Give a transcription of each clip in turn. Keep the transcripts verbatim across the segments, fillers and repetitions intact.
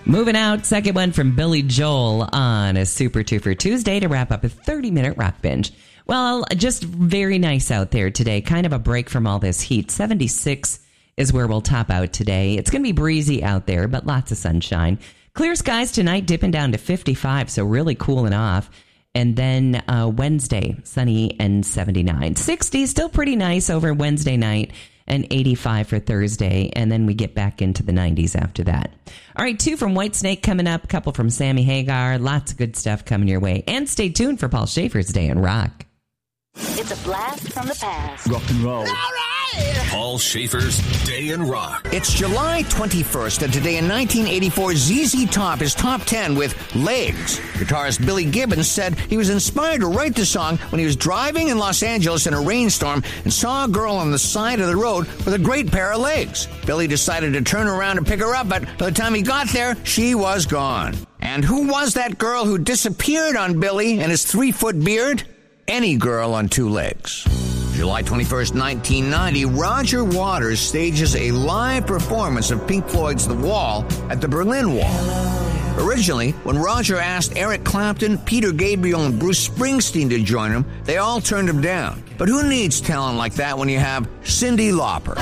Moving out, second one from Billy Joel on a Super Twofer Tuesday to wrap up a thirty-minute rock binge. Well, just very nice out there today. Kind of a break from all this heat. seventy-six is where we'll top out today. It's going to be breezy out there, but lots of sunshine. Clear skies tonight, dipping down to fifty-five, so really cooling off. And then uh, Wednesday, sunny and seventy-nine. sixty, still pretty nice over Wednesday night, and eighty-five for Thursday. And then we get back into the nineties after that. All right, two from Whitesnake coming up, a couple from Sammy Hagar. Lots of good stuff coming your way. And stay tuned for Paul Schaefer's Day in Rock. It's a blast from the past. Rock and roll. All right! Paul Schaefer's Day in Rock. It's July twenty-first, and today in nineteen eighty-four, Z Z Top is top ten with Legs. Guitarist Billy Gibbons said he was inspired to write the song when he was driving in Los Angeles in a rainstorm and saw a girl on the side of the road with a great pair of legs. Billy decided to turn around and pick her up, but by the time he got there, she was gone. And who was that girl who disappeared on Billy and his three-foot beard? Any girl on two legs. July twenty-first, nineteen ninety, Roger Waters stages a live performance of Pink Floyd's The Wall at the Berlin Wall. Originally, when Roger asked Eric Clapton, Peter Gabriel, and Bruce Springsteen to join him, they all turned him down. But who needs talent like that when you have Cyndi Lauper?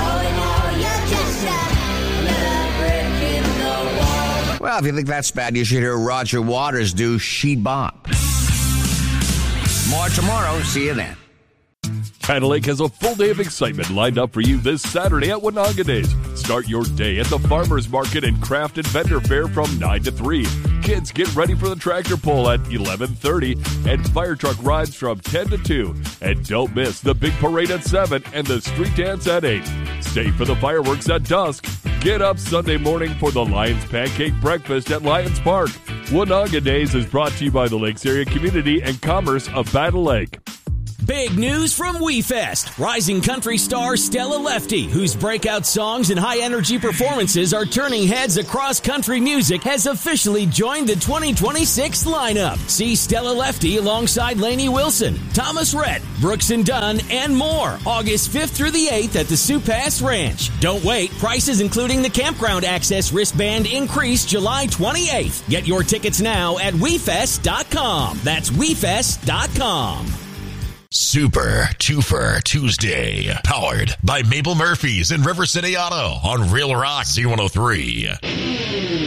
Well, if you think that's bad, you should hear Roger Waters do She Bop. More tomorrow. See you then. China Lake has a full day of excitement lined up for you this Saturday at Woononga Days. Start your day at the Farmers Market and Craft and Vendor Fair from nine to three. Kids get ready for the tractor pull at eleven thirty and fire truck rides from ten to two. And don't miss the big parade at seven and the street dance at eight. Stay for the fireworks at dusk. Get up Sunday morning for the Lions Pancake Breakfast at Lions Park. Woononga Days is brought to you by the Lakes Area Community and Commerce of Battle Lake. Big news from WeFest. Rising country star Stella Lefty, whose breakout songs and high-energy performances are turning heads across country music, has officially joined the twenty twenty-six lineup. See Stella Lefty alongside Lainey Wilson, Thomas Rhett, Brooks and Dunn, and more, August fifth through the eighth at the Sioux Pass Ranch. Don't wait. Prices including the campground access wristband increase July twenty-eighth. Get your tickets now at we fest dot com. That's we fest dot com. Super Twofer Tuesday, powered by Mabel Murphy's and River City Auto on Real Rock Z one oh three.